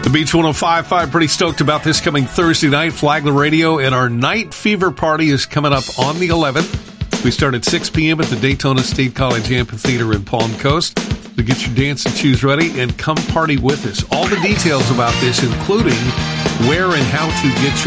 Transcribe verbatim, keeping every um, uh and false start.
The Beach one oh five point five, pretty stoked about this coming Thursday night, Flagler Radio, and our Night Fever Party is coming up on the eleventh. We start at six p.m. at the Daytona State College Amphitheater in Palm Coast. So get your dance and shoes ready and come party with us. All the details about this, including where and how to get your